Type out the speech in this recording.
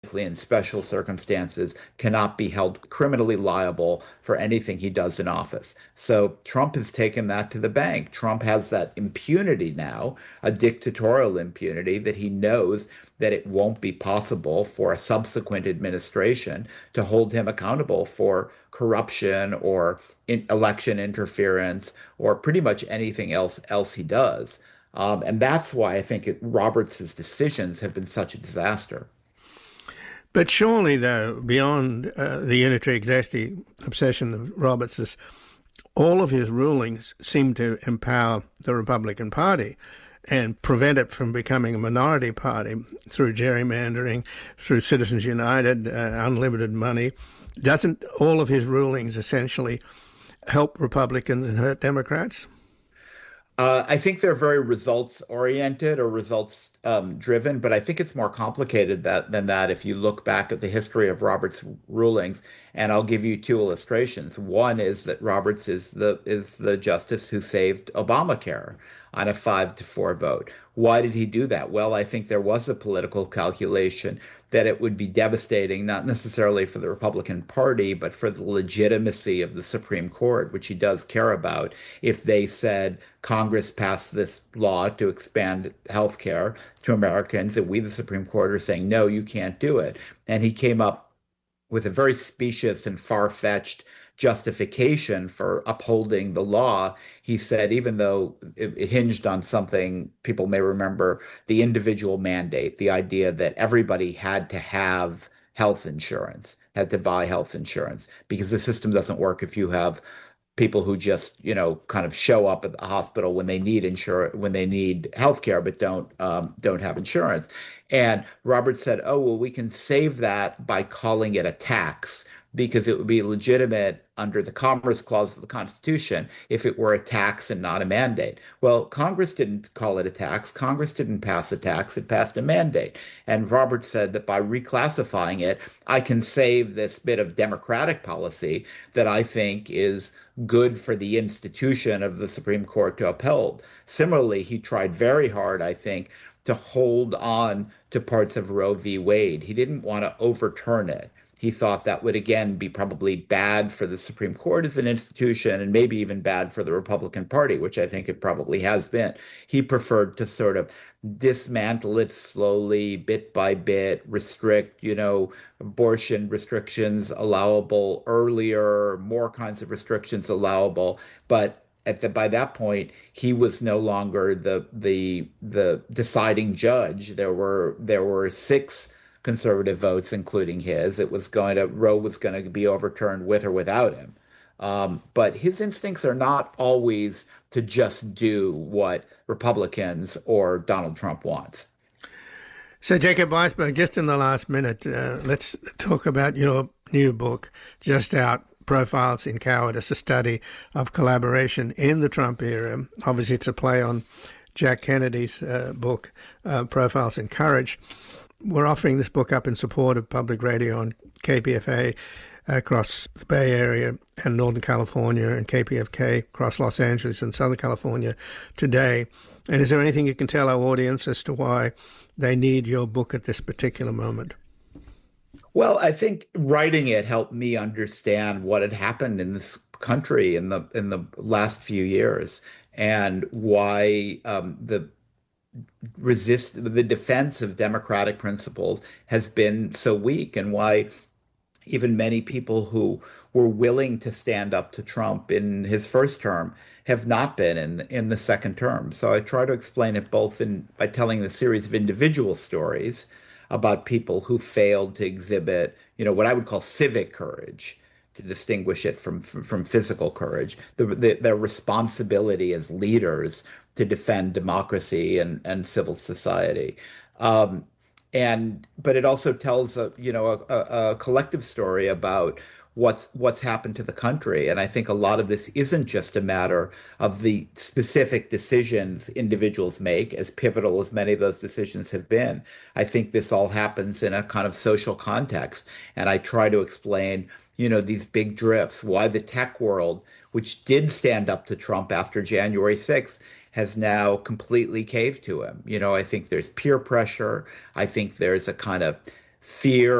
in special circumstances, cannot be held criminally liable for anything he does in office. So Trump has taken that to the bank. Trump has that impunity now, a dictatorial impunity that he knows that it won't be possible for a subsequent administration to hold him accountable for corruption or election interference or pretty much anything else he does. And that's why I think Roberts' decisions have been such a disaster. But surely, though, beyond the unitary executive obsession of Roberts, all of his rulings seem to empower the Republican Party and prevent it from becoming a minority party through gerrymandering, through Citizens United, unlimited money. Doesn't all of his rulings essentially help Republicans and hurt Democrats? I think they're very results oriented or results driven, but I think it's more complicated than that if you look back at the history of Roberts' rulings. And I'll give you two illustrations. One is that Roberts is the justice who saved Obamacare on a 5-4 vote. Why did he do that? Well, I think there was a political calculation that it would be devastating, not necessarily for the Republican Party, but for the legitimacy of the Supreme Court, which he does care about, if they said Congress passed this law to expand health care to Americans, and we, the Supreme Court, are saying, no, you can't do it. And he came up with a very specious and far-fetched justification for upholding the law. He said, even though it hinged on something people may remember, the individual mandate, the idea that everybody had to have health insurance, had to buy health insurance, because the system doesn't work if you have people who just, kind of show up at the hospital when they need when they need health care, but don't have insurance. And Robert said, oh, well, we can save that by calling it a tax, because it would be legitimate under the Commerce Clause of the Constitution if it were a tax and not a mandate. Well, Congress didn't call it a tax. Congress didn't pass a tax. It passed a mandate. And Roberts said that by reclassifying it, I can save this bit of democratic policy that I think is good for the institution of the Supreme Court to uphold. Similarly, he tried very hard, I think, to hold on to parts of Roe v. Wade. He didn't want to overturn it. He thought that would again be probably bad for the Supreme Court as an institution and maybe even bad for the Republican Party, which I think it probably has been. He preferred to sort of dismantle it slowly, bit by bit, restrict, abortion restrictions allowable earlier, more kinds of restrictions allowable. But by that point, he was no longer the deciding judge. There were six conservative votes, including his. Roe was going to be overturned with or without him. But his instincts are not always to just do what Republicans or Donald Trump wants. So, Jacob Weisberg, just in the last minute, let's talk about your new book, just out, Profiles in Cowardice, a study of collaboration in the Trump era. Obviously, it's a play on Jack Kennedy's book, Profiles in Courage. We're offering this book up in support of public radio on KPFA across the Bay Area and Northern California, and KPFK across Los Angeles and Southern California today. And is there anything you can tell our audience as to why they need your book at this particular moment? Well, I think writing it helped me understand what had happened in this country in the last few years, and why the defense of democratic principles has been so weak, and why even many people who were willing to stand up to Trump in his first term have not been in the second term. So I try to explain it both by telling the series of individual stories about people who failed to exhibit, what I would call civic courage, to distinguish it from physical courage, their responsibility as leaders to defend democracy and civil society. But it also tells a collective story about what's happened to the country. And I think a lot of this isn't just a matter of the specific decisions individuals make, as pivotal as many of those decisions have been. I think this all happens in a kind of social context. And I try to explain, these big drifts, why the tech world, which did stand up to Trump after January 6th, has now completely caved to him. I think there's peer pressure. I think there's a kind of fear